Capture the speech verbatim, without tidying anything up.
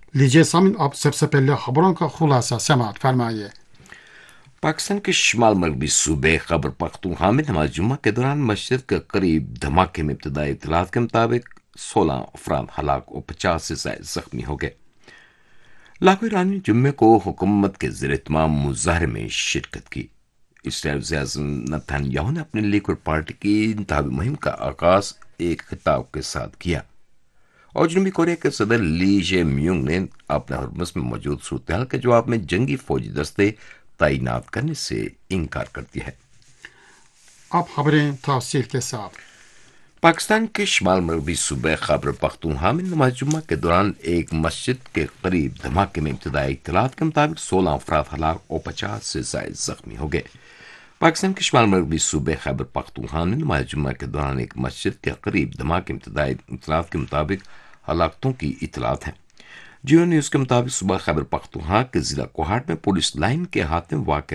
لیجیے سامن آپ سب سے پہلے خبروں کا خلاصہ سماعت فرمائیے۔ پاکستان کے شمال مغربی صوبے خیبر پختونخوا میں نماز جمعہ کے دوران مسجد کے قریب دھماکے میں ابتدائی اطلاعات کے مطابق سولہ افراد ہلاک اور پچاس سے زائد زخمی ہو گئے۔ لاکھوں ایرانی جمعے کو حکومت کے زیر اہتمام مظاہرے میں شرکت کی۔ اسرائیل وزیر اعظم نتن یاہو نے اپنی لیکوڈ پارٹی کی انتخابی مہم کا آغاز ایک خطاب کے ساتھ کیا، اور جنوبی کوریا کے صدر لی جے میونگ نے اپنے ہرمز میں موجود صورتحال کے جواب میں جنگی فوجی دستے تعینات کرنے سے انکار کر دیا ہے۔ اب خبریں تفصیل کے ساتھ۔ پاکستان کے شمال مغربی صوبے خیبر پختونخوا میں نماز جمعہ کے دوران ایک مسجد کے قریب دھماکے میں ابتدائی اطلاعات کے مطابق سولہ افراد ہلاک اور پچاس سے زائد زخمی ہو گئے۔ پاکستان کے شمال مغربی صوبے خیبر پختونخوا میں نماز جمعہ کے دوران ایک مسجد کے قریب دھماکے میں ابتدائی اطلاعات کے مطابق ہلاکتوں کی اطلاعات ہیں۔ جیو نیوز کے مطابق صبح خیبر پختونخوا کے ضلع کوہاٹ میں پولیس لائن کے ہاتھ میں واقع